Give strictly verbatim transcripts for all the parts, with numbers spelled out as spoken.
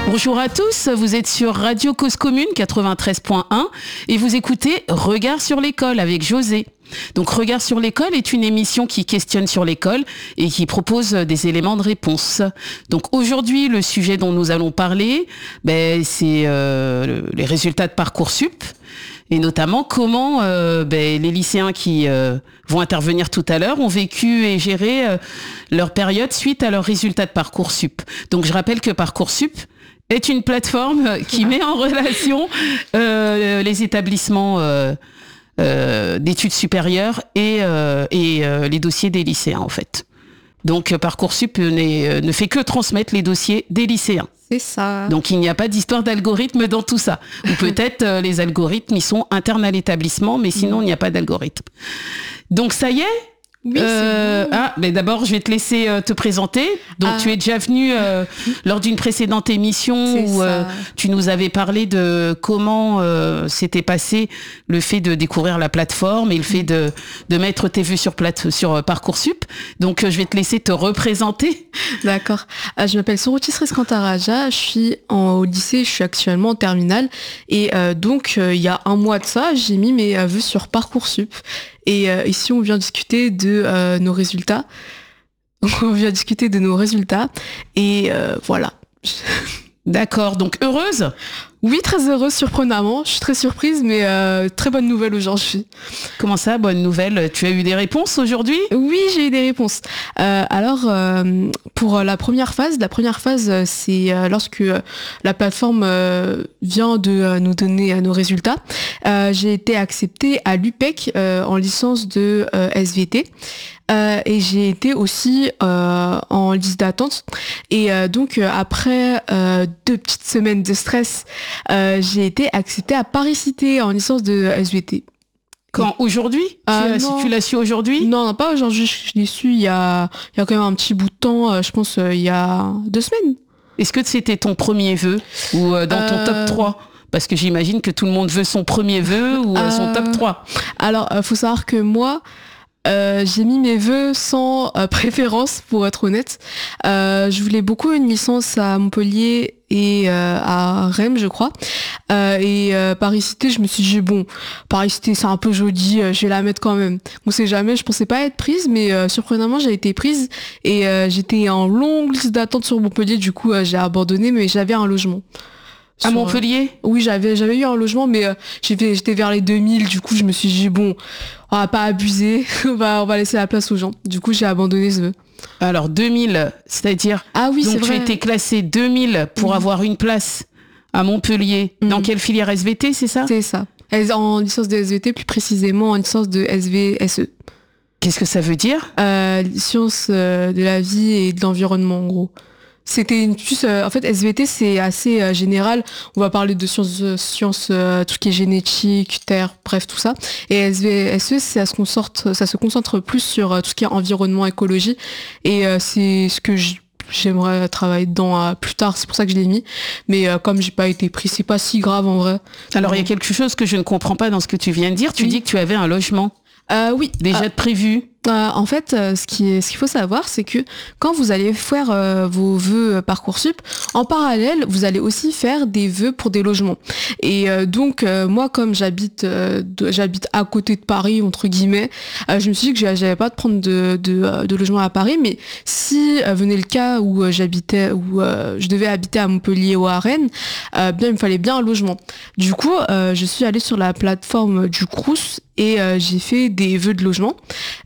Bonjour à tous, vous êtes sur Radio Cause Commune quatre-vingt-treize point un et vous écoutez Regard sur l'école avec José. Donc Regard sur l'école est une émission qui questionne sur l'école et qui propose des éléments de réponse. Donc aujourd'hui, le sujet dont nous allons parler, ben, c'est euh, les résultats de Parcoursup et notamment comment euh, ben, les lycéens qui euh, vont intervenir tout à l'heure ont vécu et géré euh, leur période suite à leurs résultats de Parcoursup. Donc je rappelle que Parcoursup est une plateforme qui met en relation euh, les établissements euh, euh, d'études supérieures et, euh, et euh, les dossiers des lycéens en fait. Donc Parcoursup n'est, ne fait que transmettre les dossiers des lycéens. C'est ça. Donc il n'y a pas d'histoire d'algorithme dans tout ça. Ou peut-être euh, les algorithmes ils sont internes à l'établissement, mais sinon il n'y a pas d'algorithme. Donc ça y est. Oui, euh, c'est bon. ah, mais d'abord, je vais te laisser euh, te présenter. Donc, Ah. tu es déjà venu euh, lors d'une précédente émission C'est où euh, ça. tu nous avais parlé de comment euh, s'était passé le fait de découvrir la plateforme et le fait de, de mettre tes vues sur, plate, sur euh, Parcoursup. Donc, euh, je vais te laisser te représenter. D'accord. Euh, je m'appelle Sorotis Reskantaraja, je suis en, au lycée, je suis actuellement en terminale. Et euh, donc, euh, il y a un mois de ça, j'ai mis mes euh, vœux sur Parcoursup. Et euh, ici, on vient discuter de euh, nos résultats. Donc, on vient discuter de nos résultats. Et euh, voilà. D'accord. Donc, heureuse ? Oui, très heureuse, surprenamment. Je suis très surprise, mais euh, très bonne nouvelle aujourd'hui. Comment ça, bonne nouvelle ? Tu as eu des réponses aujourd'hui ? Oui, j'ai eu des réponses. Euh, alors, euh, pour la première phase, la première phase, euh, c'est euh, lorsque euh, la plateforme euh, vient de euh, nous donner euh, nos résultats. Euh, j'ai été acceptée à l'U P E C euh, en licence de euh, S V T. Euh, et j'ai été aussi euh, en liste d'attente. Et euh, donc, euh, après euh, deux petites semaines de stress, euh, j'ai été acceptée à Paris-Cité en licence de S V T. Quand ? Aujourd'hui ? Euh, tu as, si non. tu l'as su aujourd'hui ? Non, non, pas aujourd'hui, je, je l'ai su il y a, il y a quand même un petit bout de temps, euh, je pense euh, il y a deux semaines. Est-ce que c'était ton premier vœu ou euh, dans ton Euh, top trois ? Parce que j'imagine que tout le monde veut son premier vœu ou euh, son Euh, top trois. Alors, il faut savoir que moi, euh, j'ai mis mes vœux sans euh, préférence, pour être honnête. Euh, je voulais beaucoup une licence à Montpellier et euh, à Rennes, je crois. Euh, et euh, Paris-Cité, je me suis dit, bon, Paris-Cité, c'est un peu joli, euh, je vais la mettre quand même. On sait jamais, je pensais pas être prise, mais euh, surprenamment, j'ai été prise. Et euh, j'étais en longue liste d'attente sur Montpellier, du coup, euh, j'ai abandonné, mais j'avais un logement. À Sur, Montpellier ? euh, Oui, j'avais j'avais eu un logement, mais euh, j'ai fait- j'étais vers les deux mille, du coup, je me suis dit, bon, on va pas abuser, on va, on va laisser la place aux gens. Du coup, j'ai abandonné ce vœu. Alors deux mille, c'est-à-dire Ah oui, c'est donc tu vrai. as été classé deux mille pour Mhm. avoir une place à Montpellier. Mhm. Dans quelle filière S V T, c'est ça ? C'est ça. Elle- En licence de S V T, plus précisément en licence de S V S E. Qu'est-ce que ça veut dire ? Euh, sciences euh, de la vie et de l'environnement, en gros. C'était une plus, euh, en fait, S V T, c'est assez euh, général. On va parler de sciences, euh, sciences euh, tout ce qui est génétique, terre, bref, tout ça. Et S V S E, ça se concentre, ça se concentre plus sur euh, tout ce qui est environnement, écologie. Et euh, c'est ce que je- j'aimerais travailler dedans euh, plus tard. C'est pour ça que je l'ai mis. Mais euh, comme j'ai pas été pris, c'est pas si grave en vrai. Alors il y a quelque chose que je ne comprends pas dans ce que tu viens de dire. Tu Oui. dis que tu avais un logement Euh, oui. déjà Euh, de prévu. Euh, en fait, euh, ce qui est, ce qu'il faut savoir, c'est que quand vous allez faire euh, vos vœux euh, Parcoursup, en parallèle, vous allez aussi faire des vœux pour des logements. Et euh, donc, euh, moi, comme j'habite, euh, de- j'habite à côté de Paris entre guillemets, euh, je me suis dit que j'a- j'avais pas de prendre de, de, euh, de logement à Paris, mais si euh, venait le cas où euh, j'habitais, où euh, je devais habiter à Montpellier ou à Rennes, euh, bien, il me fallait bien un logement. Du coup, euh, je suis allée sur la plateforme du Crous et euh, j'ai fait des vœux de logement.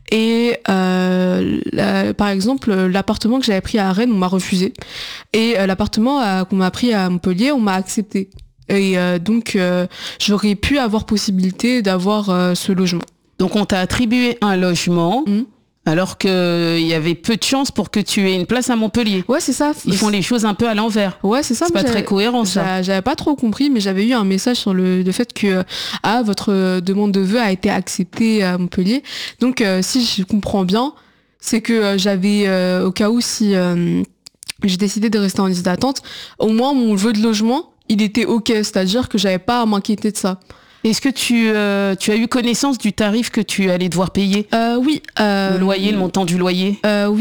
Et euh, la- par exemple, l'appartement que j'avais pris à Rennes, on m'a refusé. Et euh, l'appartement euh, qu'on m'a pris à Montpellier, on m'a accepté. Et euh, donc, euh, j'aurais pu avoir possibilité d'avoir euh, ce logement. Donc on t'a attribué un logement Mhm. alors qu'il y avait peu de chances pour que tu aies une place à Montpellier. Ouais, c'est ça. Ils font les choses un peu à l'envers. Ouais, c'est ça. C'est mais pas très j'avais- cohérent ça. j'a- J'avais pas trop compris, mais j'avais eu un message sur le, le fait que ah, votre euh, demande de vœux a été acceptée à Montpellier. Donc, euh, si je comprends bien, c'est que euh, j'avais, euh, au cas où si euh, j'ai décidé de rester en liste d'attente, au moins mon vœu de logement, il était ok, c'est-à-dire que j'avais pas à m'inquiéter de ça. Est-ce que tu, euh, tu as eu connaissance du tarif que tu allais devoir payer ? Euh, oui. Euh, Le loyer, le montant du loyer ? Euh, oui.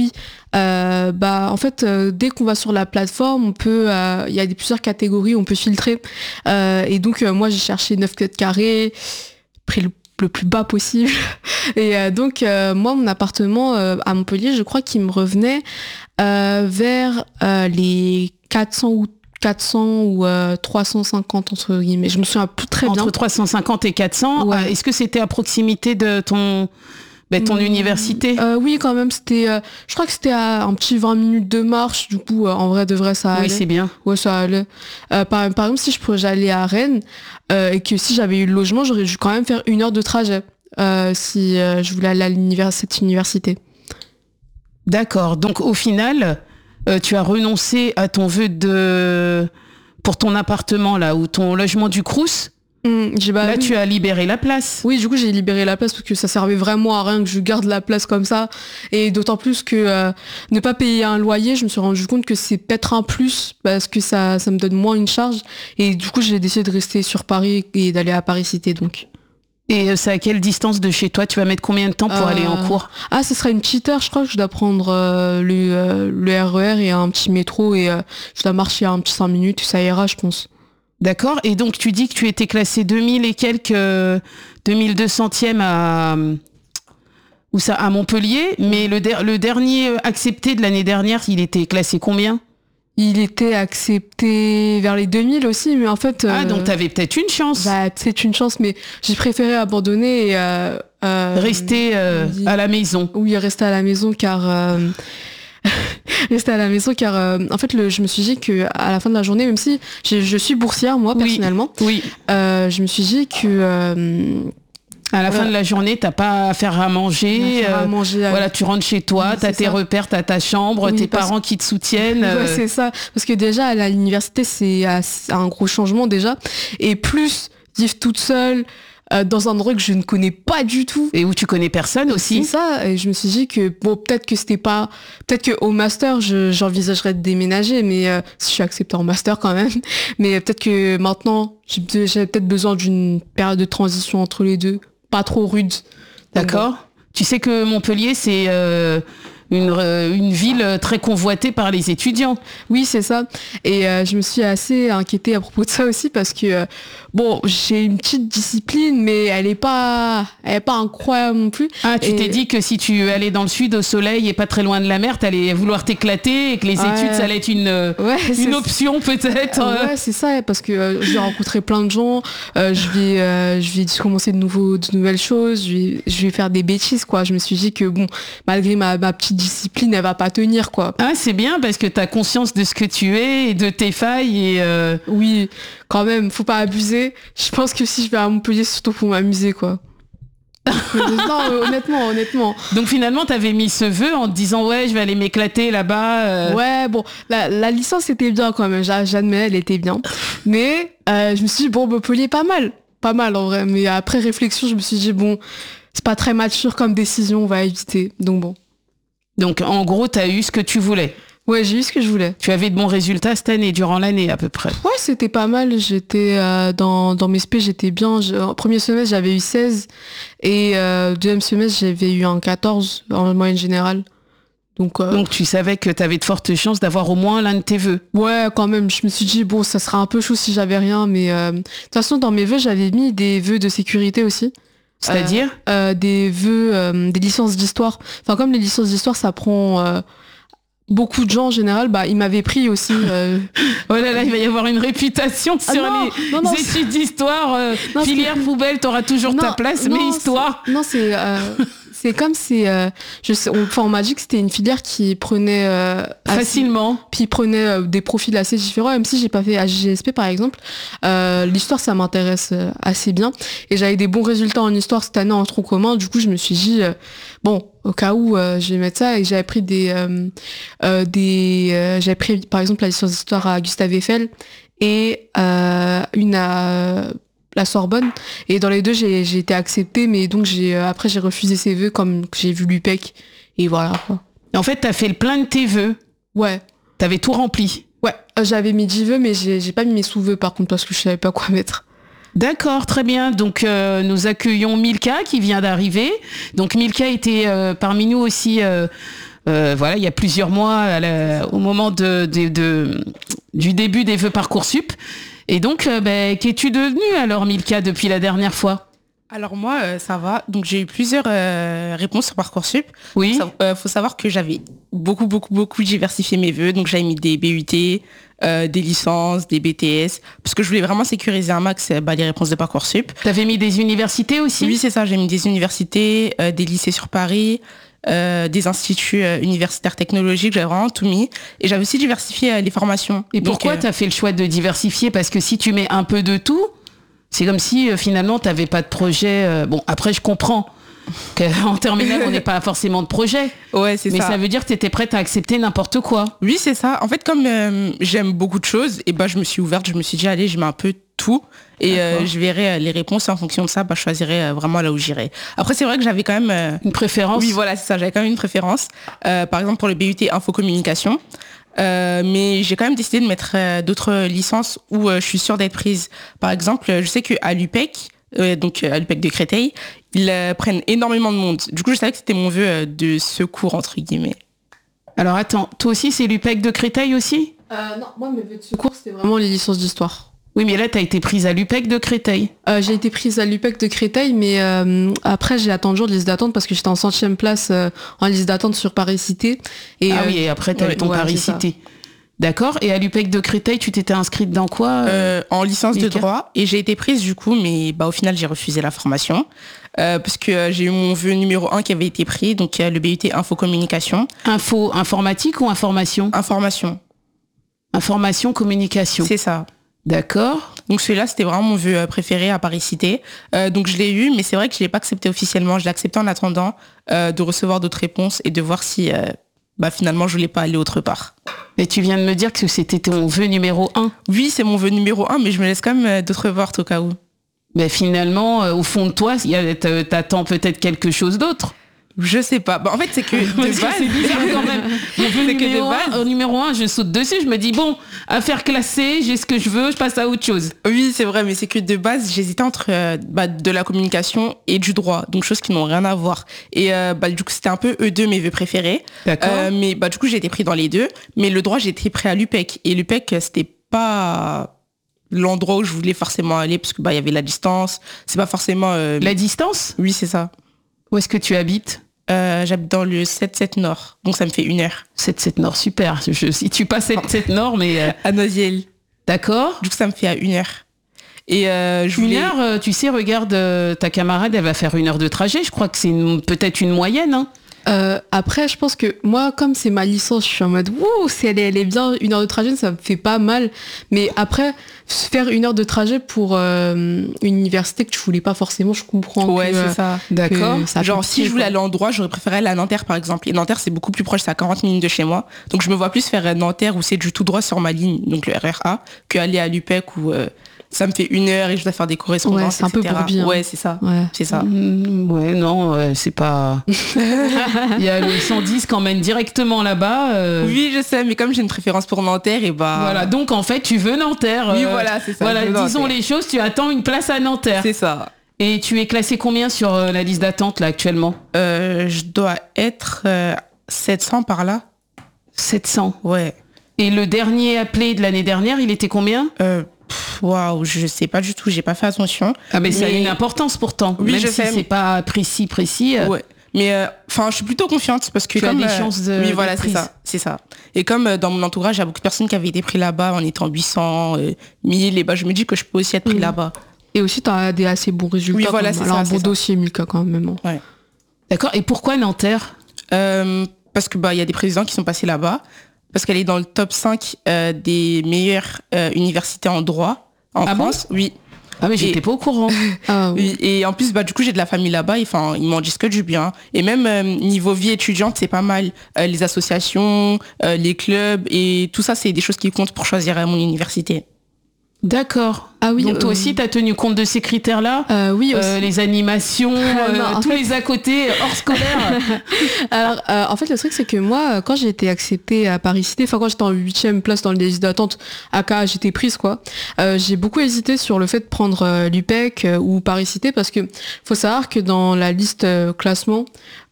euh, bah en fait euh, dès qu'on va sur la plateforme, on peut, il euh, y a des, plusieurs catégories, on peut filtrer. Euh, et donc euh, moi j'ai cherché neuf mètres carrés, prix le, le plus bas possible. Et euh, donc euh, moi mon appartement euh, à Montpellier, je crois qu'il me revenait euh, vers euh, les quatre cents ou quatre cents ou euh, trois cent cinquante entre guillemets. Je me souviens plus très bien. Entre trois cent cinquante et quatre cents. Ouais. Euh, est-ce que c'était à proximité de ton, bah, ton mmh, université? euh, Oui, quand même. C'était, euh, je crois que c'était à un petit vingt minutes de marche. Du coup, euh, en vrai, de vrai, ça allait. Oui, c'est bien. Ouais, ça allait. Euh, par, par exemple, si je pouvais aller à Rennes euh, et que si j'avais eu le logement, j'aurais dû quand même faire une heure de trajet euh, si euh, je voulais aller à l'univers- cette université. D'accord. Donc, au final... Euh, tu as renoncé à ton vœu de pour ton appartement là ou ton logement du Crous. Mmh, j'ai bah, là, oui. Tu as libéré la place. Oui, du coup, j'ai libéré la place parce que ça servait vraiment à rien que je garde la place comme ça. Et d'autant plus que euh, ne pas payer un loyer, je me suis rendu compte que c'est peut-être un plus parce que ça, ça me donne moins une charge. Et du coup, j'ai décidé de rester sur Paris et d'aller à Paris Cité, donc. Et c'est à quelle distance de chez toi? Tu vas mettre combien de temps pour euh... aller en cours? Ah, ce sera une petite heure, je crois que je dois prendre euh, le, euh, le R E R et un petit métro et euh, je dois marcher un petit cinq minutes, ça ira, je pense. D'accord. Et donc, tu dis que tu étais classé deux mille et quelques, euh, deux mille deux centième à, où ça, à Montpellier, mais le, der- le dernier accepté de l'année dernière, il était classé combien? Il était accepté vers les deux mille aussi, mais en fait... Ah, euh, donc t'avais peut-être une chance. Bah, c'est une chance, mais j'ai préféré abandonner et... Euh, euh, rester euh, dit, à la maison. Oui, rester à la maison, car... Euh, rester à la maison, car euh, en fait, le, je me suis dit qu'à la fin de la journée, même si je suis boursière, moi, oui, personnellement, oui. Euh, je me suis dit que... Euh, à la ouais. fin de la journée, t'as pas à faire à manger. À faire à manger euh, voilà, tu rentres chez toi, oui, t'as tes ça. repères, t'as ta chambre, oui, tes parents qui te soutiennent. Ouais, c'est ça. Parce que déjà, à l'université, c'est un gros changement déjà. Et plus vivre toute seule euh, dans un endroit que je ne connais pas du tout. Et où tu connais personne aussi. C'est ça. Et je me suis dit que bon, peut-être que c'était pas, peut-être que au master, j'envisagerais de déménager, mais euh, si je suis acceptée en master quand même. Mais peut-être que maintenant, j'ai peut-être besoin d'une période de transition entre les deux. Pas trop rude. D'accord. Bon. Tu sais que Montpellier, c'est euh, une, euh, une ville très convoitée par les étudiants. Oui, c'est ça. Et euh, je me suis assez inquiétée à propos de ça aussi parce que, euh, bon, j'ai une petite discipline, mais elle est pas, elle est pas incroyable non plus. Ah, tu et... t'es dit que si tu allais dans le sud au soleil et pas très loin de la mer, t'allais vouloir t'éclater et que les ouais. études, ça allait être une, ouais, une option peut-être. Ouais, c'est ça, parce que euh, j'ai rencontré plein de gens, euh, je vais, euh, je vais commencer de, nouveaux, de nouvelles choses, je vais, je vais faire des bêtises, quoi. Je me suis dit que, bon, malgré ma, ma petite discipline, elle va pas tenir, quoi. Ah, c'est bien parce que t'as conscience de ce que tu es et de tes failles et... Euh... Oui, quand même, faut pas abuser. Je pense que si je vais à Montpellier, c'est surtout pour m'amuser, quoi. Non, honnêtement, honnêtement. Donc finalement, t'avais mis ce vœu en te disant ouais, je vais aller m'éclater là-bas. Euh... Ouais, bon, la, la licence était bien quand même, j'admets, elle était bien. Mais euh, je me suis dit, bon, Montpellier, pas mal. Pas mal en vrai. Mais après réflexion, je me suis dit, bon, c'est pas très mature comme décision, on va éviter. Donc bon. Donc en gros, t'as eu ce que tu voulais. Ouais, j'ai eu ce que je voulais. Tu avais de bons résultats cette année, durant l'année à peu près. Ouais, c'était pas mal. J'étais euh, dans, dans mes S P, j'étais bien. Je, en premier semestre, j'avais eu seize. Et euh, deuxième semestre, j'avais eu un quatorze en moyenne générale. Donc, euh, Donc tu savais que tu avais de fortes chances d'avoir au moins l'un de tes vœux. Ouais, quand même. Je me suis dit, bon, ça sera un peu chaud si j'avais rien. Mais euh, de toute façon, dans mes vœux, j'avais mis des vœux de sécurité aussi. C'est-à-dire euh, euh, des vœux, euh, des licences d'histoire. Enfin, comme les licences d'histoire, ça prend... Euh, beaucoup de gens en général, bah ils m'avaient pris aussi. Euh... oh là là, il va y avoir une réputation ah sur non, les non, non, études d'histoire. Euh, non, filière poubelle, t'auras toujours ta place, non, mais histoire. Non, c'est euh, c'est comme c'est. Euh, je sais, on, enfin, on m'a dit que c'était une filière qui prenait euh, facilement. Assez, puis prenait euh, des profils assez différents. Même si j'ai pas fait H G S P par exemple, euh, l'histoire ça m'intéresse euh, assez bien. Et j'avais des bons résultats en histoire cette année en tronc commun. Du coup, je me suis dit euh, bon. Au cas où euh, je vais mettre ça, et j'avais pris des euh, euh, des euh, j'avais pris par exemple la licence d'histoire à Gustave Eiffel et euh, une à la Sorbonne, et dans les deux j'ai j'ai été acceptée, mais donc j'ai euh, après j'ai refusé ces vœux comme j'ai vu l'U P E C et voilà quoi. Et en fait t'as fait le plein de tes vœux. Ouais. T'avais tout rempli. Ouais. Euh, j'avais mis dix vœux, mais j'ai j'ai pas mis mes sous-vœux par contre parce que je savais pas quoi mettre. D'accord, très bien. Donc euh, nous accueillons Milka qui vient d'arriver. Donc Milka était euh, parmi nous aussi euh, Euh, voilà, il y a plusieurs mois, à la- au moment de, de, de- du début des vœux Parcoursup. Et donc, euh, ben, qu'es-tu devenue alors, Milka, depuis la dernière fois? Alors moi, euh, ça va. Donc j'ai eu plusieurs euh, réponses sur Parcoursup. Oui. Il euh, faut savoir que j'avais beaucoup, beaucoup, beaucoup diversifié mes vœux. Donc j'avais mis des B U T, euh, des licences, des B T S, parce que je voulais vraiment sécuriser un max euh, bah, les réponses de Parcoursup. T'avais mis des universités aussi? Oui, c'est ça. J'ai mis des universités, euh, des lycées sur Paris, euh, des instituts euh, universitaires technologiques. J'avais vraiment tout mis. Et j'avais aussi diversifié euh, les formations. Et Donc, pourquoi euh, tu as fait le choix de diversifier? Parce que si tu mets un peu de tout, c'est comme si euh, finalement tu n'avais pas de projet. euh, Bon, après, je comprends qu'en terminale, on n'est pas forcément de projet. Ouais, c'est Mais ça. ça veut dire que tu étais prête à accepter n'importe quoi. Oui, c'est ça. En fait, comme euh, j'aime beaucoup de choses, et bah, je me suis ouverte, je me suis dit, allez, je mets un peu tout. Et euh, je verrai euh, les réponses et en fonction de ça, bah, je choisirai euh, vraiment là où j'irai. Après, c'est vrai que j'avais quand même... euh, Une préférence? Oui, voilà, c'est ça. J'avais quand même une préférence. Euh, par exemple, pour le B U T Infocommunication. Euh, mais j'ai quand même décidé de mettre euh, d'autres licences où euh, je suis sûre d'être prise. Par exemple, je sais qu'à l'U P E C, euh, donc à l'U P E C de Créteil, ils euh, prennent énormément de monde. Du coup, je savais que c'était mon vœu euh, de secours, entre guillemets. Alors attends, toi aussi c'est l'U P E C de Créteil aussi? Euh, non, moi mes vœux de secours c'était vraiment les licences d'histoire. Oui, mais là tu as été prise à l'U P E C de Créteil. Euh, j'ai été prise à l'U P E C de Créteil, mais euh, après j'ai attendu de liste d'attente parce que j'étais en centième place euh, en liste d'attente sur Paris-Cité. Et, Ah euh, oui, et après tu as ouais, eu ton ouais, Paris-Cité. D'accord. Et à l'U P E C de Créteil, tu t'étais inscrite dans quoi? Euh, en licence de Milka droit, et j'ai été prise du coup, mais bah, au final j'ai refusé la formation euh, parce que euh, j'ai eu mon vœu numéro un qui avait été pris, donc euh, le B U T Infocommunication. Info, informatique ou information? Information, Information, communication. c'est ça. D'accord. Donc celui-là, c'était vraiment mon vœu euh, préféré à Paris-Cité. Euh, donc je l'ai eu, mais c'est vrai que je l'ai pas accepté officiellement. Je l'ai accepté en attendant euh, de recevoir d'autres réponses et de voir si euh, bah, finalement je voulais pas aller autre part. Et tu viens de me dire que c'était ton vœu numéro un. Oui, c'est mon vœu numéro un, mais je me laisse quand même euh, d'autres portes au cas où. Mais finalement, euh, au fond de toi, il y a- t'a- t'attends peut-être quelque chose d'autre. Je sais pas. Bah, en fait, c'est que de Parce que base, c'est bizarre quand même. Mon vœu C'est que de numéro, base- un, au numéro un, je saute dessus, je me dis bon, affaire classée, j'ai ce que je veux, je passe à autre chose. Oui, c'est vrai, mais c'est que de base, j'hésitais entre euh, bah, de la communication et du droit, donc choses qui n'ont rien à voir. Et euh, bah, du coup, c'était un peu eux deux mes vœux préférés. D'accord. Euh, mais bah, du coup, j'ai été pris dans les deux. Mais le droit, j'ai été pris à l'U P E C. Et l'U P E C, c'était pas l'endroit où je voulais forcément aller, parce que bah, il y avait la distance. C'est pas forcément... euh, La distance? Oui, c'est ça. Où est-ce que tu habites? Euh, j'habite dans le sept sept Nord, donc ça me fait une heure. sept sept Nord, super. Je, je situe pas sept sept Nord, mais euh, À Noziel. d'accord. Du coup, ça me fait à une heure. Et euh, je Une voulais... heure, euh, tu sais, regarde, euh, ta camarade, elle va faire une heure de trajet. Je crois que c'est une- peut-être une moyenne. Hein. Euh, après, je pense que moi, comme c'est ma licence, je suis en mode ouh, si elle est, elle est bien, une heure de trajet, ça me fait pas mal. Mais après, faire une heure de trajet pour euh, une université que tu voulais pas forcément, je comprends. Ouais, que, c'est ça. D'accord. que ça Genre, peut si piquer, je voulais quoi. aller en droit, j'aurais préféré aller à Nanterre, par exemple. Et Nanterre, c'est beaucoup plus proche, c'est à quarante minutes de chez moi. Donc, je me vois plus faire Nanterre où c'est du tout droit sur ma ligne, donc le R R A, qu'aller à l'U P E C où euh, ça me fait une heure et je dois faire des correspondances, Ouais, c'est un peu et cetera. bourbier, hein. Ouais, c'est ça. Ouais. C'est ça. Mmh, ouais, non, euh, c'est pas... Il y a le cent dix qui emmène directement là-bas. euh, Oui, je sais, mais comme j'ai une préférence pour Nanterre, et bah... Voilà, donc en fait, tu veux Nanterre. Oui, euh, voilà, c'est ça. Voilà, je veux disons Nanterre. les choses, tu attends une place à Nanterre. C'est ça. Et tu es classé combien sur euh, la liste d'attente là actuellement? Euh, je dois être euh, sept cents par là. sept cents. Ouais. Et le dernier appelé de l'année dernière, il était combien? Euh, pff, Waouh, je sais pas du tout, j'ai pas fait attention. Ah mais ça a Mais- une importance pourtant. Oui, Même je si sais, c'est mais- pas précis, précis. euh, Ouais. Mais enfin, je suis plutôt confiante parce que Tu as comme des euh, chances de- oui, voilà, d'être c'est prise. ça, c'est ça. Et comme euh, dans mon entourage, il y a beaucoup de personnes qui avaient été pris là-bas en étant huit cents, euh, mille, et bah je me dis que je peux aussi être pris Mhm. là-bas. Et aussi, t'as des assez bons résultats. Oui, voilà, quand même. c'est Alors, ça, un c'est bon ça. dossier, Milka, quand même. hein. D'accord. Et pourquoi Nanterre? Euh, parce que bah il y a des présidents qui sont passés là-bas, parce qu'elle est dans le top cinq euh, des meilleures euh, universités en droit en Ah bon France. Oui. Ah mais j'étais Et- pas au courant. Ah, oui. Oui, et en plus, bah, du coup, j'ai de la famille là-bas. et, Enfin, ils m'en disent que du bien. Et même euh, niveau vie étudiante, c'est pas mal. Euh, les associations, euh, les clubs et tout ça, c'est des choses qui comptent pour choisir euh, mon université. D'accord. Ah oui, Donc toi euh, aussi, tu as tenu compte de ces critères-là? Euh, oui, aussi. Euh, les animations, euh, Non, en tous fait- les à côté hors scolaire. Alors, euh, en fait, le truc, c'est que moi, euh, quand j'ai été acceptée à Paris-Cité, enfin, quand j'étais en huitième place dans les listes d'attente, à K, j'étais prise, quoi. Euh, j'ai beaucoup hésité sur le fait de prendre euh, l'U P E C euh, ou Paris-Cité parce que faut savoir que dans la liste euh, classement,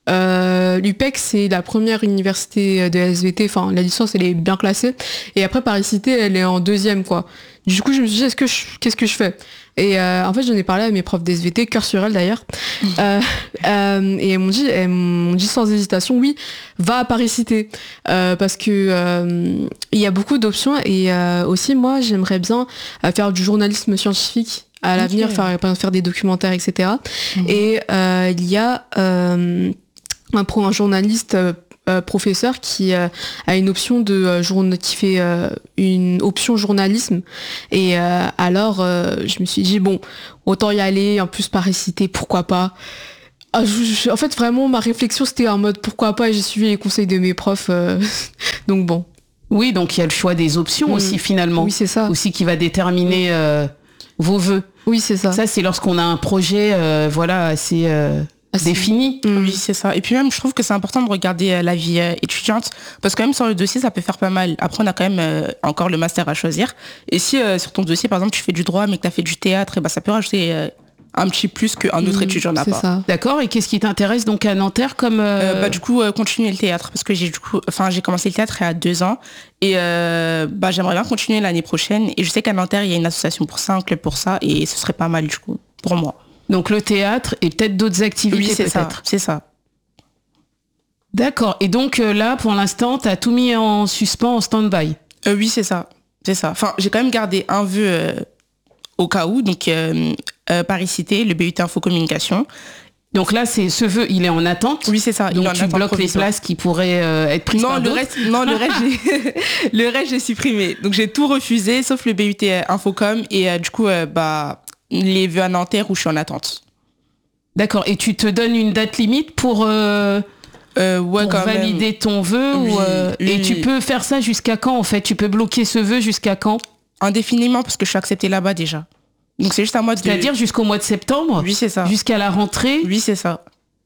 Euh, L'U P E C, c'est la première université de S V T. Enfin, la licence, elle est bien classée. Et après, Paris-Cité, elle est en deuxième, quoi. Du coup, je me suis dit, est-ce que je, qu'est-ce que je fais? Et euh, en fait, j'en ai parlé à mes profs d'S V T, cœur sur elles d'ailleurs. Mmh. Euh, euh, et elles m'ont dit, elles m'ont dit sans hésitation, oui, va à Paris-Cité. Euh, parce que euh, il y a beaucoup d'options. Et euh, aussi, moi, j'aimerais bien faire du journalisme scientifique à l'avenir, okay. faire, faire des documentaires, et cetera. Mmh. Et euh, il y a euh, un, un journaliste euh, euh, professeur qui euh, a une option de euh, journa- qui fait euh, une option journalisme. Et euh, alors, euh, je me suis dit bon, autant y aller. En plus, Paris-Cité, pourquoi pas. Ah, je, je, en fait, vraiment, ma réflexion c'était en mode pourquoi pas. Et j'ai suivi les conseils de mes profs. Euh, donc bon. Oui, donc il y a le choix des options mmh. aussi finalement. Oui, c'est ça. Aussi qui va déterminer euh, vos vœux. Oui, c'est ça. Ça, c'est lorsqu'on a un projet, euh, voilà, assez euh, assez défini. Mmh. Oui, c'est ça. Et puis même, je trouve que c'est important de regarder euh, la vie euh, étudiante, parce que même sur le dossier, ça peut faire pas mal. Après, on a quand même euh, encore le master à choisir. Et si euh, sur ton dossier, par exemple, tu fais du droit, mais que tu as fait du théâtre, et bah, ça peut rajouter euh, un petit plus qu'un autre mmh, étudiant n'a pas. Ça. D'accord. Et qu'est-ce qui t'intéresse donc à Nanterre comme euh... Euh, bah, du coup, euh, continuer le théâtre, parce que j'ai du coup, enfin, j'ai commencé le théâtre il y a deux ans, et euh, bah, j'aimerais bien continuer l'année prochaine. Et je sais qu'à Nanterre, il y a une association pour ça, un club pour ça, et ce serait pas mal du coup pour moi. Donc le théâtre et peut-être d'autres activités. Oui, c'est peut-être. ça. C'est ça. D'accord. Et donc euh, là, pour l'instant, t'as tout mis en suspens, en stand-by. Euh, oui, c'est ça. C'est ça. Enfin, j'ai quand même gardé un vœu euh, au cas où. Donc euh, euh, Paris-Cité, le B U T Infocommunication. Donc là, c'est ce vœu, il est en attente. Oui, c'est ça. Donc il en tu bloques les places qui pourraient euh, être prises non, par le d'autres. reste, non, le reste, j'ai, le reste, j'ai supprimé. Donc j'ai tout refusé, sauf le B U T Infocom et euh, du coup, euh, bah, les vœux à Nanterre où je suis en attente. D'accord. Et tu te donnes une date limite pour, euh, euh, ouais, pour quand valider même. ton vœu oui, ou, euh, oui. Et tu peux faire ça jusqu'à quand en fait? Tu peux bloquer ce vœu jusqu'à quand? Indéfiniment parce que je suis acceptée là-bas déjà. Donc c'est juste à moi de... C'est-à-dire jusqu'au mois de septembre? Oui, c'est ça. Jusqu'à la rentrée? Oui, c'est ça.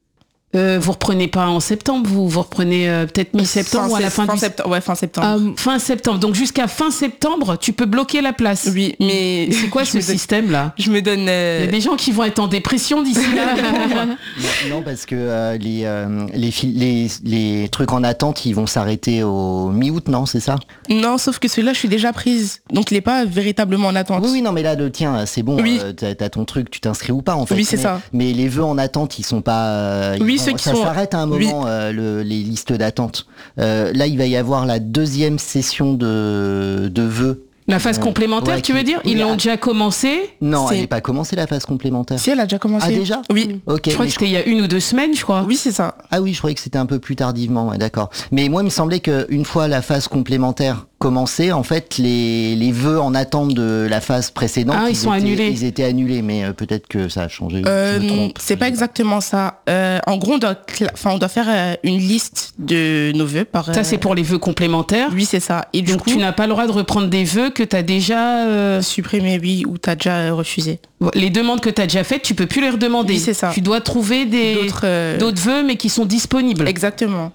Euh, vous reprenez pas en septembre, vous vous reprenez euh, peut-être mi-septembre fin ou à la fin, fin du... septembre. Ouais, fin septembre. Um, fin septembre. Donc jusqu'à fin septembre, tu peux bloquer la place. Oui, mais c'est quoi ce système-là? Je me donne. Euh... Il y a des gens qui vont être en dépression d'ici là. non, non, parce que euh, les, euh, les, les les trucs en attente, ils vont s'arrêter au mi-août, non, c'est ça? Non, sauf que celui-là, je suis déjà prise, donc il n'est pas véritablement en attente. Oui, oui, non, mais là, le tien, c'est bon. Oui. Euh, t'as, t'as ton truc, tu t'inscris ou pas, en fait. Oui, c'est mais, ça. Mais les vœux en attente, ils sont pas. Euh, oui, vont, ceux qui ça sont. s'arrête à un moment, oui. euh, le, les listes d'attente. Euh, là, il va y avoir la deuxième session de, de vœux. La phase euh, complémentaire, ouais, tu veux dire? Ils l'ont déjà commencé? Non, c'est... elle n'est pas commencée, la phase complémentaire. Si, elle a déjà commencé. Ah, déjà? Oui. Ok. Je crois que c'était il y a une ou deux semaines, je crois. Oui, c'est ça. Ah oui, je croyais que c'était un peu plus tardivement, ouais, d'accord. Mais moi, il me semblait qu'une fois la phase complémentaire commencée, en fait, les, les vœux en attente de la phase précédente, ah, ils, ils, sont étaient, annulés. ils étaient annulés, mais euh, peut-être que ça a changé. Euh, je me trompe, c'est je pas exactement pas. ça. Euh, en gros, on doit, cla... enfin, on doit faire euh, une liste de nos vœux. Par, euh... Ça, c'est pour les vœux complémentaires? Oui, c'est ça. Et donc, du coup, tu n'as pas le droit de reprendre des vœux que tu as déjà... Euh... supprimés, oui, ou tu as déjà euh, refusé. Les demandes que tu as déjà faites, tu peux plus les redemander. Oui, c'est ça. Tu dois trouver des... d'autres, euh... d'autres vœux, mais qui sont disponibles. Exactement.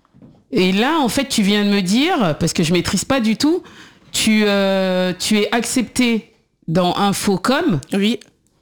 Et là, en fait, tu viens de me dire, parce que je maîtrise pas du tout, tu, euh, tu es accepté dans Infocom. Oui.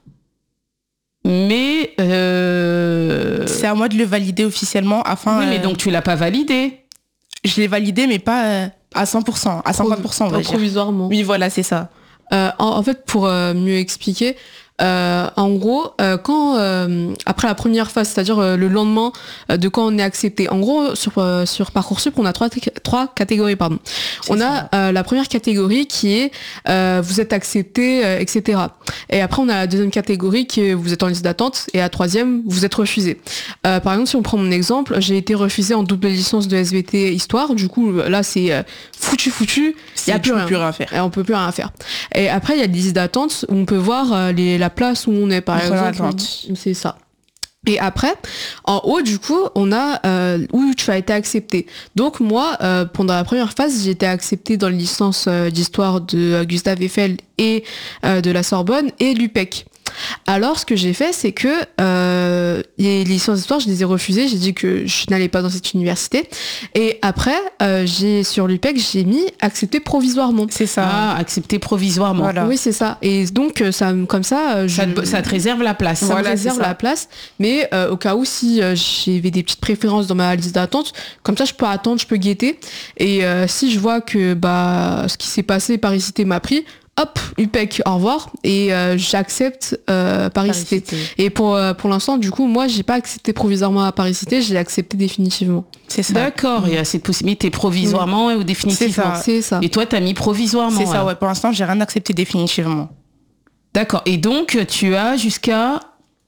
Mais... Euh... C'est à moi de le valider officiellement afin... Oui, mais euh... donc tu l'as pas validé. Je l'ai validé, mais pas euh, à cent pour cent, à cinquante pour cent, on va dire. Provisoirement. Oui, voilà, c'est ça. Euh, en, en fait, pour euh, mieux expliquer, euh, en gros, euh, quand euh, après la première phase, c'est-à-dire euh, le lendemain euh, de quand on est accepté, en gros sur euh, sur Parcoursup, on a trois trois catégories, pardon. C'est on ça. a euh, la première catégorie qui est euh, vous êtes accepté, euh, et cetera. Et après on a la deuxième catégorie qui est vous êtes en liste d'attente, et la troisième vous êtes refusé. Euh, par exemple, si on prend mon exemple, j'ai été refusé en double licence de S V T Histoire. Du coup, là c'est euh, foutu foutu. Il y a plus rien. plus rien à faire. Et on peut plus rien faire. Et après il y a des listes d'attente où on peut voir euh, les la place où on est, par Entre exemple. C'est ça. Et après, en haut, du coup, on a euh, où tu as été accepté. Donc moi, euh, pendant la première phase, j'ai été acceptée dans les licences euh, d'histoire de euh, Gustave Eiffel et euh, de la Sorbonne et l'U P E C. Alors, ce que j'ai fait, c'est que euh, les licences d'histoire, je les ai refusées. J'ai dit que je n'allais pas dans cette université. Et après, euh, j'ai sur l'U P E C, j'ai mis accepter provisoirement. C'est ça. Ah, accepter provisoirement. Voilà. Oui, c'est ça. Et donc, ça, comme ça, je... Ça, te, ça te réserve la place. ça Voilà, me réserve c'est ça. la place. Mais euh, au cas où, si euh, j'avais des petites préférences dans ma liste d'attente, comme ça, je peux attendre, je peux guetter. Et euh, si je vois que bah, ce qui s'est passé, Paris Cité m'a pris, hop, U P E C, au revoir. Et euh, j'accepte euh, Paris, Paris Cité. Cité. Et pour, euh, pour l'instant, du coup, moi, j'ai pas accepté provisoirement à Paris Cité, j'ai accepté définitivement. C'est ça. D'accord, il y a cette possibilité provisoirement ou définitivement. C'est ça. C'est ça. Et toi, t'as mis provisoirement. C'est ça, alors. ouais. Pour l'instant, j'ai rien accepté définitivement. D'accord. Et donc, tu as jusqu'à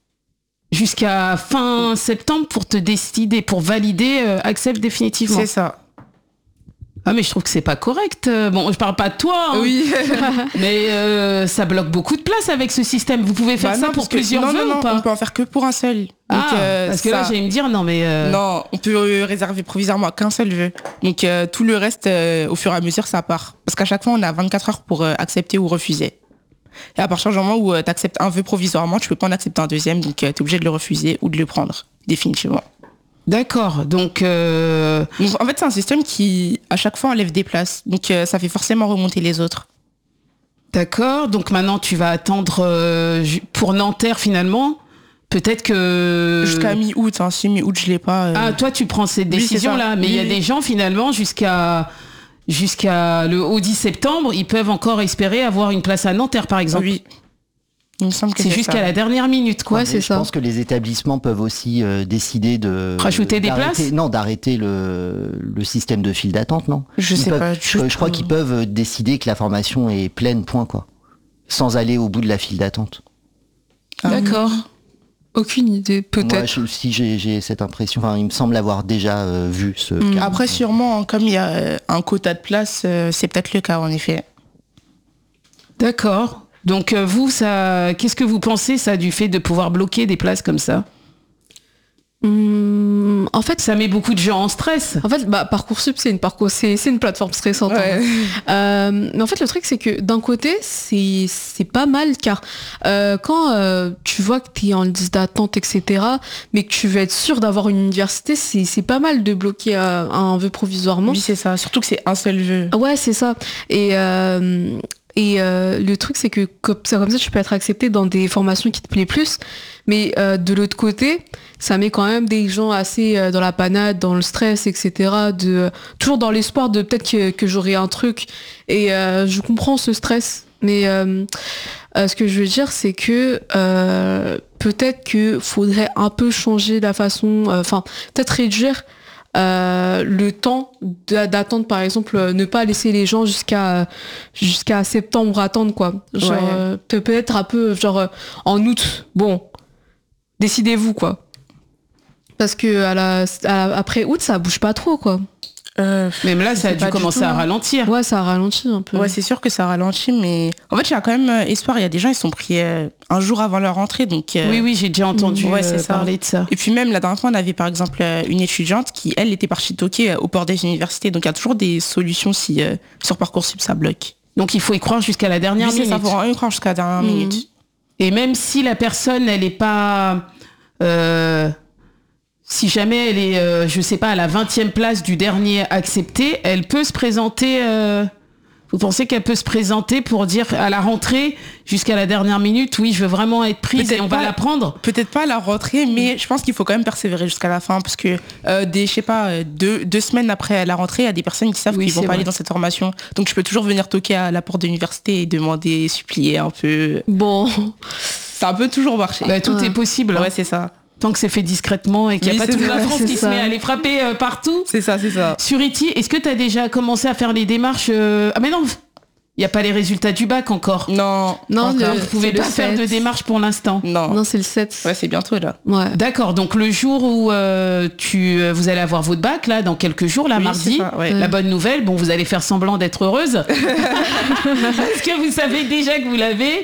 jusqu'à fin septembre pour te décider, pour valider, euh, accepte définitivement. C'est ça. Ah mais je trouve que c'est pas correct. Euh, Bon, je parle pas de toi, hein, Oui. mais euh, ça bloque beaucoup de place avec ce système. Vous pouvez faire Bah ça non, pour parce que- plusieurs non, vœux non, non, ou pas? on peut en faire que pour un seul. Donc, Ah, euh, parce que là, ça- j'allais me dire, non mais... euh, Non, on peut euh, réserver provisoirement qu'un seul vœu. Donc euh, tout le reste, euh, au fur et à mesure, ça part. Parce qu'à chaque fois, on a vingt-quatre heures pour euh, accepter ou refuser. Et à partir du moment où tu acceptes un vœu provisoirement, tu peux pas en accepter un deuxième, donc tu es obligé de le refuser ou de le prendre, définitivement. D'accord, donc... euh, Donc, en fait, c'est un système qui, à chaque fois, enlève des places. Donc euh, ça fait forcément remonter les autres. D'accord, donc maintenant tu vas attendre euh, ju- pour Nanterre finalement. Peut-être que... Jusqu'à mi-août, hein, si mi-août, je l'ai pas. euh, Ah, toi tu prends cette Oui, c'est décision-là, ça. mais il y a Oui, oui. des gens finalement jusqu'à... Jusqu'à le au dix septembre, ils peuvent encore espérer avoir une place à Nanterre par exemple. Oui. Il me semble que C'est c'est jusqu'à ça. la dernière minute quoi. Ouais, c'est je ça. pense que les établissements peuvent aussi euh, décider de Rajouter des d'arrêter- places Non, d'arrêter le, le système de file d'attente, non Je Ils sais peuvent- pas. Je, je crois qu'ils peuvent décider que la formation est pleine, point quoi, sans aller au bout de la file d'attente. D'accord. Aucune idée, Moi, peut-être. je, si j'ai j'ai cette impression, enfin, il me semble avoir déjà euh, vu ce. Mm. cas. Après, sûrement, comme il y a euh, un quota de place, euh, c'est peut-être le cas, en effet. D'accord. Donc euh, vous, ça, qu'est-ce que vous pensez ça du fait de pouvoir bloquer des places comme ça? Hum, en fait, Ça met beaucoup de gens en stress. En fait, bah, Parcoursup, c'est une parcours, c'est, c'est une plateforme stressante. Ouais. hein. Euh, mais en fait, le truc, c'est que d'un côté, c'est, c'est pas mal, car euh, quand euh, tu vois que t'es en liste d'attente, et cetera, mais que tu veux être sûr d'avoir une université, c'est, c'est pas mal de bloquer euh, un vœu provisoirement. Oui, c'est ça. Surtout que c'est un seul vœu. Ouais, c'est ça. Et, euh, et euh, le truc, c'est que comme ça, comme ça, tu peux être accepté dans des formations qui te plaisent plus. Mais euh, de l'autre côté, ça met quand même des gens assez euh, dans la panade, dans le stress, et cetera. De, euh, toujours dans l'espoir de peut-être que, que j'aurai un truc. Et euh, je comprends ce stress. Mais euh, euh, ce que je veux dire, c'est que euh, peut-être qu'il faudrait un peu changer la façon... Enfin, peut-être réduire... Euh, le temps d'a- d'attendre, par exemple, euh, ne pas laisser les gens jusqu'à jusqu'à septembre attendre, quoi. Genre, Ouais. euh, peut- peut-être un peu, genre, euh, en août, bon, décidez-vous, quoi. Parce que à la, à la- après août, ça bouge pas trop, quoi. Euh, Même là, je ça a sais dû pas du commencer tout, à hein. ralentir. Ouais, ça ralentit un peu. Ouais, c'est sûr que ça ralentit, mais en fait, j'ai quand même euh, espoir. Il y a des gens, ils sont pris euh, un jour avant leur rentrée, donc. euh, Oui, oui, j'ai déjà entendu Ouais, c'est euh, ça. parler de ça. Et puis même la dernière fois, on avait par exemple euh, une étudiante qui, elle, était partie toquer euh, au port des universités. Donc il y a toujours des solutions si euh, sur Parcoursup ça bloque. Donc il faut y croire jusqu'à la dernière Oui, c'est minute. ça, faut vraiment y croire jusqu'à la dernière Mhm. minute. Et même si la personne, elle est pas... euh, si jamais elle est, euh, je sais pas, à la vingtième place du dernier accepté, elle peut se présenter... euh, vous pensez qu'elle peut se présenter pour dire à la rentrée, jusqu'à la dernière minute, oui, je veux vraiment être prise Peut-être et on va pas. la prendre? Peut-être pas à la rentrée, mais je pense qu'il faut quand même persévérer jusqu'à la fin parce que euh, des, je sais pas, euh, deux, deux semaines après la rentrée, il y a des personnes qui savent Oui, qu'ils vont c'est pas vrai. aller dans cette formation. Donc je peux toujours venir toquer à la porte de l'université et demander, supplier un peu. Bon, Ça a un peu toujours marché. Bah, tout Ouais. est possible. hein. Ouais, c'est ça. Tant que c'est fait discrètement et qu'il n'y a Oui, pas c'est toute ça, la France c'est qui se ça. met à les frapper euh, partout. C'est ça, c'est ça. Sur I T I, est-ce que tu as déjà commencé à faire les démarches euh, Ah mais non, il n'y a pas les résultats du bac encore. Non, Non, encore. le- Vous pouvez c'est le pas faire de sept. démarche pour l'instant. Non. non, c'est le sept. Ouais, c'est bientôt là. Ouais. D'accord, donc le jour où euh, tu, euh, vous allez avoir votre bac, là, dans quelques jours, là, Oui, mardi, c'est ça, ouais. la bonne nouvelle, bon, vous allez faire semblant d'être heureuse. Est-ce que vous savez déjà que vous l'avez?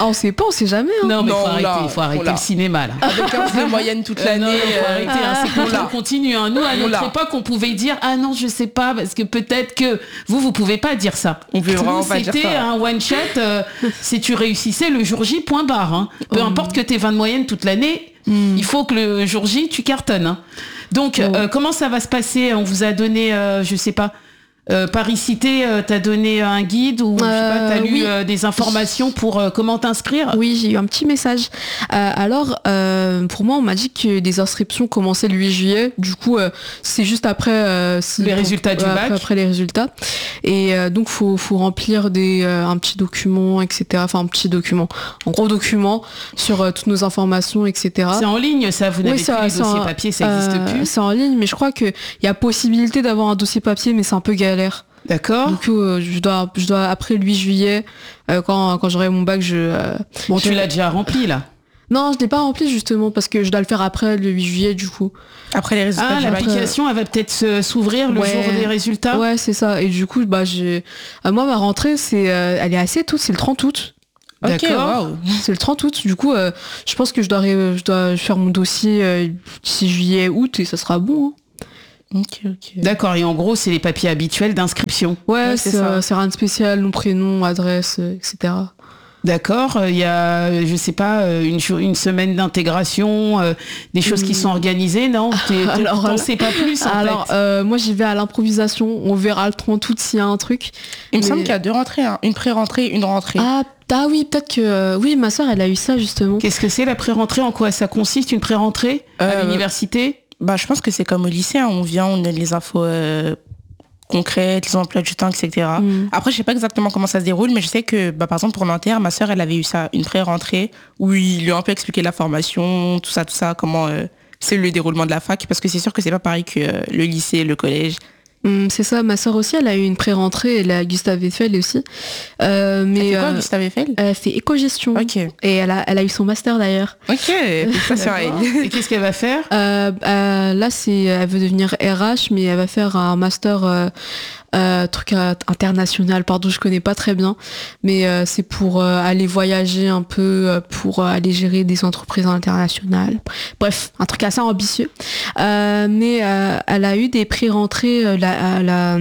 Ah, on sait pas, on sait jamais. Hein. Non, mais Non, faut arrêter, là, il faut arrêter là. le cinéma, là. Avec quinze de moyenne toute Euh, l'année. non, non, faut euh, arrêter, hein, c'est qu'on là. continue. Hein. Nous, à On notre l'a. époque, on pouvait dire « Ah non, je sais pas, parce que peut-être que... » Vous, vous pouvez pas dire ça. On peut Nous, vraiment pas dire c'était ça. un one-shot, euh, si tu réussissais le jour J, point barre. Hein. Peu Oh. importe que t'aies vingt de moyenne toute l'année, Mm. il faut que le jour J, tu cartonnes. Hein. Donc, Oh. euh, comment ça va se passer? On vous a donné, euh, je sais pas... Euh, Paris-Cité, euh, t'as donné un guide ou je sais pas, t'as Euh, lu oui. euh, des informations pour euh, comment t'inscrire? Oui, j'ai eu un petit message. Euh, alors, euh, pour moi, on m'a dit que les inscriptions commençaient le huit juillet. Du coup, euh, c'est juste après euh, si- Les résultats du ouais, bac. Après, après les résultats. Et euh, donc, faut, faut remplir des, euh, un petit document, et cetera. Enfin, un petit document, un gros document sur euh, toutes nos informations, et cetera. C'est en ligne, ça, vous n'avez Oui, plus ça- les ça- dossiers papier, ça n'existe Euh, plus. C'est en ligne, mais je crois qu'il y a possibilité d'avoir un dossier papier, mais c'est un peu galère. D'accord. Du coup, euh, je dois, je dois après le huit juillet, euh, quand, quand j'aurai mon bac, je. euh, Bon, je- tu l'as déjà rempli, là. Non, je l'ai pas rempli justement parce que je dois le faire après le huit juillet, du coup. Après les résultats Ah, du bac. l'application, elle va peut-être se- s'ouvrir le Ouais. jour des résultats. Ouais, c'est ça. Et du coup, bah, j'ai. euh, moi, ma rentrée, c'est, euh, elle est assez tôt, c'est le trente août. Ok, D'accord. waouh. C'est le trente août. Du coup, euh, je pense que je dois, ré- je dois faire mon dossier euh, d'ici juillet, août et ça sera bon. hein. Ok, ok. D'accord, et en gros, c'est les papiers habituels d'inscription. Ouais, Ouais, c'est c'est, ça. euh, c'est rien de spécial, nom, prénom, adresse, euh, et cetera. D'accord, il y a, je sais pas, euh, une, jour- une semaine d'intégration, euh, des choses qui Hmm. sont organisées, non? T'es- t'es- Alors, T'en euh, sais pas plus, en Alors, fait. euh, moi, j'y vais à l'improvisation. On verra le trente août s'il y a un truc. Il me Mais- semble qu'il y a deux rentrées, hein. Une pré-rentrée, une rentrée. Ah, ah oui, peut-être que. euh, oui, ma soeur, elle a eu ça justement. Qu'est-ce que c'est la pré-rentrée? En quoi ça consiste, une pré-rentrée à Euh, l'université? Bah, je pense que c'est comme au lycée, hein. On vient, on a les infos euh, concrètes, les emplois du temps, et cetera. Mm. Après, je sais pas exactement comment ça se déroule, mais je sais que, bah, par exemple, pour Nanterre, ma sœur, elle avait eu ça, une pré-rentrée, où il lui a un peu expliqué la formation, tout ça, tout ça, comment euh, c'est le déroulement de la fac, parce que c'est sûr que c'est pas pareil que euh, le lycée, le collège. Mm, c'est ça, ma soeur aussi, elle a eu une pré-rentrée, elle a Gustave Eiffel aussi. Euh, mais C'est quoi, euh, Gustave Eiffel? elle fait éco-gestion. Ok. Et elle a, elle a eu son master d'ailleurs. Ok, félicitations à elle. Et qu'est-ce qu'elle va faire? Euh, euh, là, c'est, elle veut devenir R H, mais elle va faire un master euh, euh, truc euh, international. Pardon, je connais pas très bien, mais euh, c'est pour euh, aller voyager un peu, euh, pour euh, aller gérer des entreprises internationales. Bref, un truc assez ambitieux. Euh, mais euh, elle a eu des pré-rentrées euh, la, à la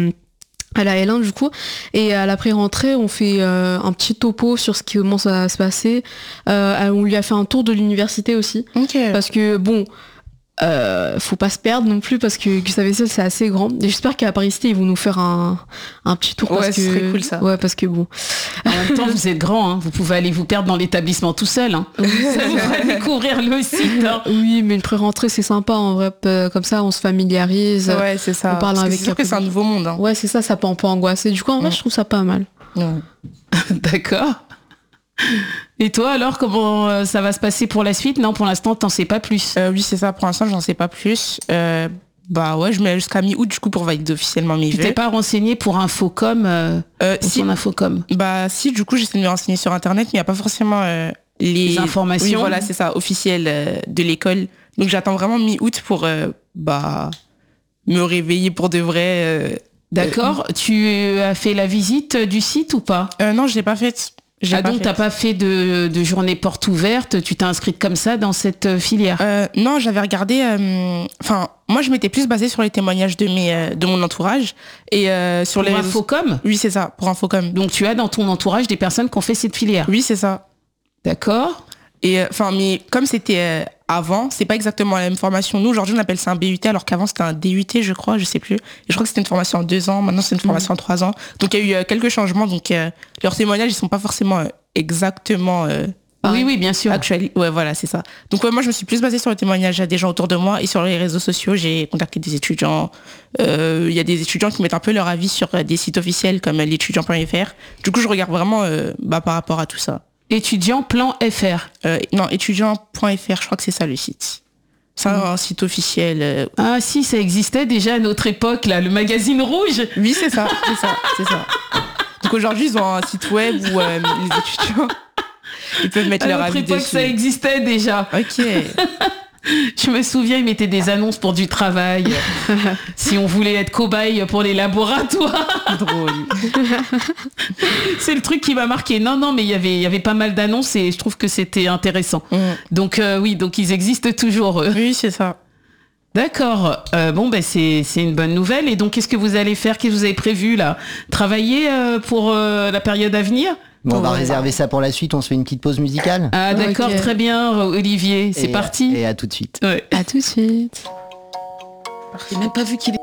à la L un du coup, et à la pré-rentrée on fait euh, un petit topo sur ce qui commence à se passer. Euh, on lui a fait un tour de l'université aussi. Ok. Parce que bon, euh, faut pas se perdre non plus parce que Gustave Eiffel c'est assez grand. Et j'espère qu'à Paris-Cité ils vont nous faire un, un petit tour. Ouais, parce ce que, serait cool, ça. Ouais, parce que bon. En même temps, vous êtes grand, hein. Vous pouvez aller vous perdre dans l'établissement tout seul. Hein. Ça vous fera découvrir le site. Hein. Oui, mais une pré-rentrée c'est sympa en vrai. P- Comme ça on se familiarise. Ouais, c'est ça. on parle Parce que avec c'est sûr que c'est un un peu- nouveau monde. Hein. Ouais, c'est ça, ça peut un peu angoisser. Du coup, en vrai, Mm. je trouve ça pas mal. Ouais. D'accord. Et toi, alors, comment euh, ça va se passer pour la suite? Non, pour l'instant, t'en sais pas plus. Euh, oui, c'est ça. Pour l'instant, j'en sais pas plus. Euh, bah ouais, je mets jusqu'à mi-août du coup pour valider officiellement mes Tu vœux. t'es pas renseigné pour Infocom, euh, Euh, pour si, ton Infocom? bah si, du coup, j'essaie de me renseigner sur internet, mais il n'y a pas forcément euh, les... Les informations. Oui, voilà, c'est ça, officielles euh, de l'école. Donc j'attends vraiment mi-août pour euh, bah me réveiller pour de vrai. euh. D'accord. Tu as fait la visite du site ou pas? Euh, non, je l'ai pas faite. Je l'ai Ah pas donc faite. t'as pas fait de, de journée porte ouverte, tu t'es inscrite comme ça dans cette euh, filière? Euh, non, j'avais regardé. euh, Enfin, moi, je m'étais plus basée sur les témoignages de mes, euh, de mon entourage et euh, sur Pour les réseaux- Infocom? Oui, c'est ça, pour Infocom. Donc tu as dans ton entourage des personnes qui ont fait cette filière? Oui, c'est ça. D'accord. Et enfin, mais comme c'était euh, avant, c'est pas exactement la même formation. Nous, aujourd'hui, on appelle ça un B U T, alors qu'avant, c'était un D U T, je crois, je sais plus. Et je crois que c'était une formation en deux ans. Maintenant, c'est une formation en trois ans. Donc, il y a eu euh, quelques changements. Donc, euh, leurs témoignages, ils sont pas forcément euh, exactement euh, Oui, oui, bien sûr. actualisés. Ouais, voilà, c'est ça. Donc, ouais, moi, je me suis plus basée sur les témoignages des gens autour de moi et sur les réseaux sociaux. J'ai contacté des étudiants. Euh, Il y a des étudiants qui mettent un peu leur avis sur euh, des sites officiels comme euh, l'étudiant point F R. Du coup, je regarde vraiment euh, bah, par rapport à tout ça. Étudiant plan F R. Euh, non, étudiant point F R, je crois que c'est ça le site. C'est un site officiel. euh. Ah si, ça existait déjà à notre époque, là, le magazine rouge. Oui, c'est ça, c'est ça, c'est ça. Donc aujourd'hui, ils ont un site web où euh, les étudiants, ils peuvent mettre À leur notre avis époque, dessus. ça existait déjà. Ok. Je me souviens, ils mettaient des annonces pour du travail. Si on voulait être cobaye pour les laboratoires. Drôle. C'est le truc qui m'a marqué. Non, non, mais il y avait, il y avait pas mal d'annonces et je trouve que c'était intéressant. Mm. Donc euh, oui, donc ils existent toujours. Eux. Oui, c'est ça. D'accord. Euh, bon, ben c'est, c'est une bonne nouvelle. Et donc, qu'est-ce que vous allez faire? Qu'est-ce que vous avez prévu là? Travailler euh, pour euh, la période à venir? Bon, on va Ouais. réserver ça pour la suite, on se fait une petite pause musicale. Ah d'accord, Ok. très bien, Olivier. C'est Et- parti. Et à tout de suite. Ouais. À tout de suite. J'ai même pas vu qu'il est...